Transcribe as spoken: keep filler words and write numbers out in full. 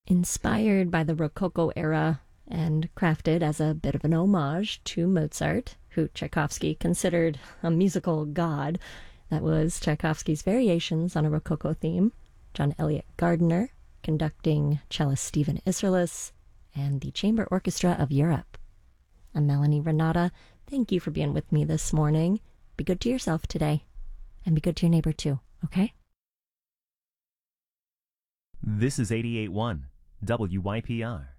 Inspired by the Rococo era and crafted as a bit of an homage to Mozart, who Tchaikovsky considered a musical god, that was Tchaikovsky's Variations on a Rococo Theme, John Elliott Gardiner conducting cellist Stephen Isserlis, and the Chamber Orchestra of Europe. I'm Melanie Renata. Thank you for being with me this morning. Be good to yourself today, and be good to your neighbor too, okay? This is eighty-eight point one W Y P R.